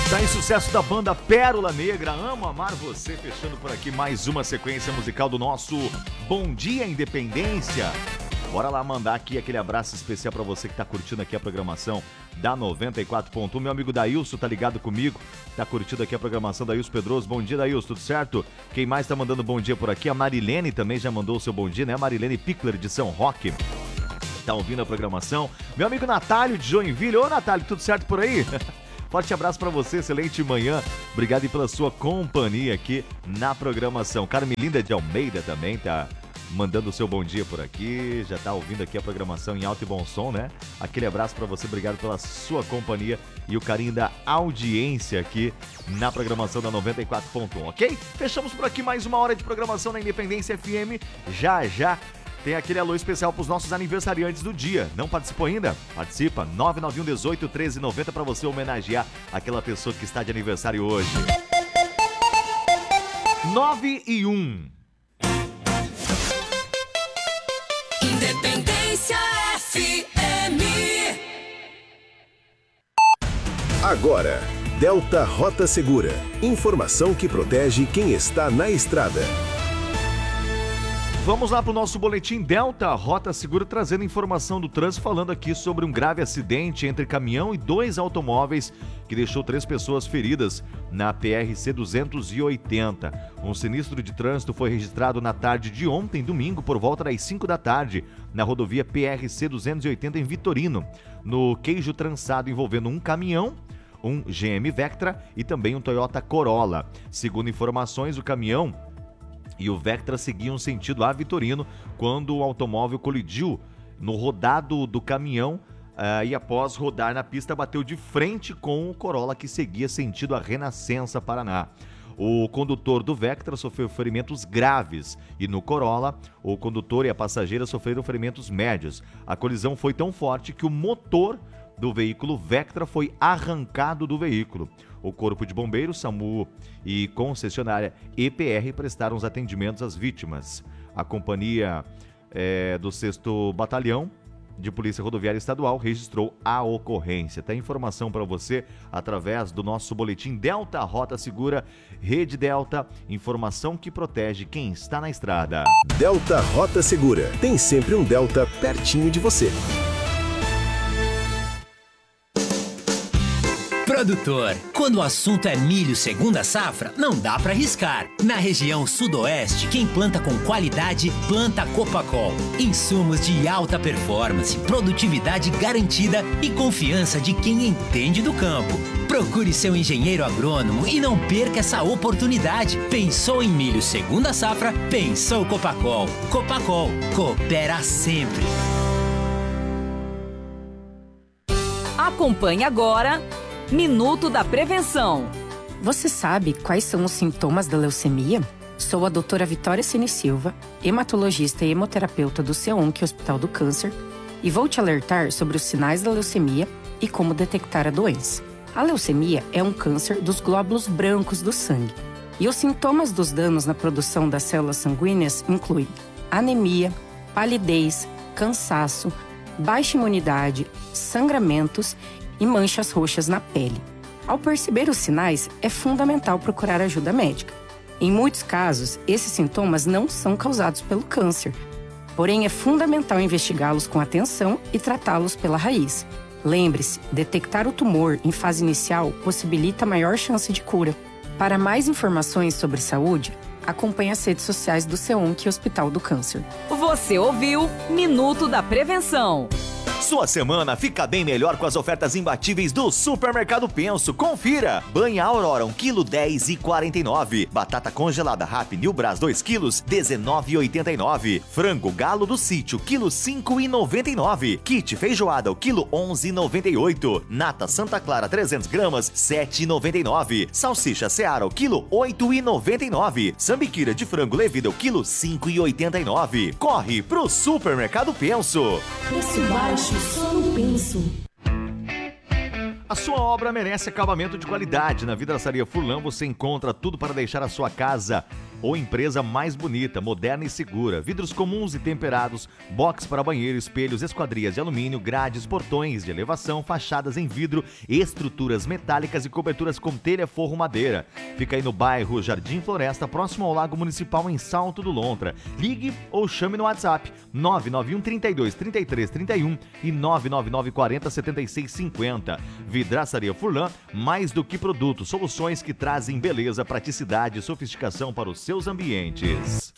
Tá em sucesso da banda Pérola Negra, Amo Amar Você, fechando por aqui mais uma sequência musical do nosso Bom Dia Independência. Bora lá mandar aqui aquele abraço especial pra você que tá curtindo aqui a programação da 94.1. Meu amigo Dailson tá ligado comigo, tá curtindo aqui a programação da Dailson Pedroso. Bom dia, Dailson, tudo certo? Quem mais tá mandando bom dia por aqui? A Marilene também já mandou o seu bom dia, né? A Marilene Pickler de São Roque tá ouvindo a programação. Meu amigo Natálio de Joinville. Ô, Natálio, tudo certo por aí? Forte abraço pra você, excelente manhã. Obrigado pela sua companhia aqui na programação. Carmelinda de Almeida também tá mandando o seu bom dia por aqui. Já tá ouvindo aqui a programação em alto e bom som, né? Aquele abraço pra você, obrigado pela sua companhia e o carinho da audiência aqui na programação da 94.1, ok? Fechamos por aqui mais uma hora de programação na Independência FM. Já tem aquele alô especial para os nossos aniversariantes do dia. Não participou ainda? Participa! 991 18 13 90 para você homenagear aquela pessoa que está de aniversário hoje. 9 e 1. Independência FM. Agora, Delta Rota Segura. Informação que protege quem está na estrada. Vamos lá para o nosso boletim Delta Rota Segura, trazendo informação do trânsito, falando aqui sobre um grave acidente entre caminhão e 2 automóveis que deixou 3 pessoas feridas na PRC 280. Um sinistro de trânsito foi registrado na tarde de ontem, domingo, por volta das 5 da tarde, na rodovia PRC 280 em Vitorino, no queijo trançado envolvendo um caminhão, um GM Vectra e também um Toyota Corolla. Segundo informações, o caminhão e o Vectra seguiam sentido a Vitorino quando o automóvel colidiu no rodado do caminhão e após rodar na pista bateu de frente com o Corolla que seguia sentido a Renascença, Paraná. O condutor do Vectra sofreu ferimentos graves e no Corolla o condutor e a passageira sofreram ferimentos médios. A colisão foi tão forte que o motor do veículo Vectra foi arrancado do veículo. O Corpo de Bombeiros, SAMU e concessionária EPR prestaram os atendimentos às vítimas. A companhia do 6º Batalhão de Polícia Rodoviária Estadual registrou a ocorrência. Tem informação para você através do nosso boletim Delta Rota Segura, Rede Delta, informação que protege quem está na estrada. Delta Rota Segura. Tem sempre um Delta pertinho de você. Produtor, quando o assunto é milho segunda safra, não dá pra arriscar. Na região sudoeste, quem planta com qualidade, planta Copacol. Insumos de alta performance, produtividade garantida e confiança de quem entende do campo. Procure seu engenheiro agrônomo e não perca essa oportunidade. Pensou em milho segunda safra? Pensou Copacol. Copacol, coopera sempre. Acompanhe agora Minuto da Prevenção. Você sabe quais são os sintomas da leucemia? Sou a doutora Vitória Cine Silva, hematologista e hemoterapeuta do CEONC Hospital do Câncer, e vou te alertar sobre os sinais da leucemia e como detectar a doença. A leucemia é um câncer dos glóbulos brancos do sangue, e os sintomas dos danos na produção das células sanguíneas incluem anemia, palidez, cansaço, baixa imunidade, sangramentos e manchas roxas na pele. Ao perceber os sinais, é fundamental procurar ajuda médica. Em muitos casos, esses sintomas não são causados pelo câncer, porém é fundamental investigá-los com atenção e tratá-los pela raiz. Lembre-se, detectar o tumor em fase inicial possibilita maior chance de cura. Para mais informações sobre saúde, acompanhe as redes sociais do CEONC Hospital do Câncer. Você ouviu Minuto da Prevenção. Sua semana fica bem melhor com as ofertas imbatíveis do Supermercado Penso. Confira! Banha Aurora 1 kg 10,49. Batata congelada Rap New Brás 2 kg 19,89. Frango Galo do Sítio quilo 5,99. Kit feijoada o quilo 11,98. Nata Santa Clara 300 gramas 7,99. Salsicha Seara o quilo 8,99. Sambiquira de frango Levida o quilo 5,89. Corre pro Supermercado Penso. Preço baixo só no Penso. A sua obra merece acabamento de qualidade. Na Vidraçaria Furlan você encontra tudo para deixar a sua casa ou empresa mais bonita, moderna e segura. Vidros comuns e temperados, box para banheiro, espelhos, esquadrias de alumínio, grades, portões de elevação, fachadas em vidro, estruturas metálicas e coberturas com telha, forro, madeira. Fica aí no bairro Jardim Floresta, próximo ao Lago Municipal, em Salto do Lontra. Ligue ou chame no WhatsApp 991 32 33 31 e 999 40 76 50. Vidraçaria Furlan, mais do que produto, soluções que trazem beleza, praticidade e sofisticação para os seus ambientes.